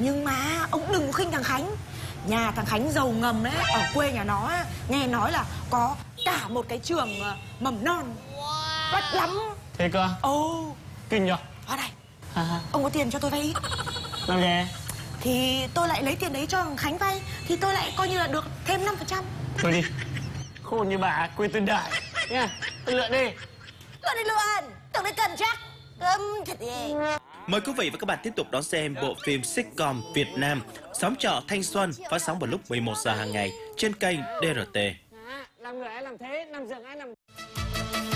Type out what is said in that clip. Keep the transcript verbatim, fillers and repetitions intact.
Nhưng mà ông đừng có khinh thằng Khánh. Nhà thằng Khánh giàu ngầm đấy. Ở quê nhà nó nghe nói là có cả một cái trường mầm non. Đắt lắm. Thế cơ? Ồ. Kinh nhở? Ở đây. À, ông có tiền cho tôi vay ít. làm gì? Thì tôi lại lấy tiền đấy cho thằng Khánh vay. Thì tôi lại coi như là được thêm năm phần trăm. Thôi đi. Khôn như bà quên tên đại nha. Tôi lượn đi. Lượn đi lượn. Tưởng đấy cần chắc. Cơm thật đi. Mời quý vị và các bạn tiếp tục đón xem bộ phim sitcom Việt Nam Xóm trọ thanh xuân, phát sóng vào lúc mười một giờ hàng ngày trên kênh đê rờ tê. Làm người ai làm thế, làm giường ai làm...